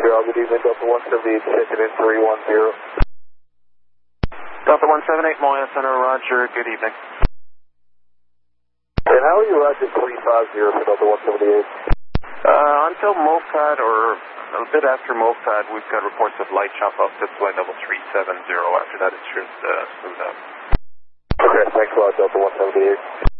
good evening, Delta 178, checking in 310. Delta 178, Moya Center, Roger, good evening. And how are you, Roger 350 for Delta 178? Until MOFAD or a bit after MOFAD, we've got reports of light chop up to flight level 370. After that, it should smooth out. Okay, thanks a lot, Delta 178.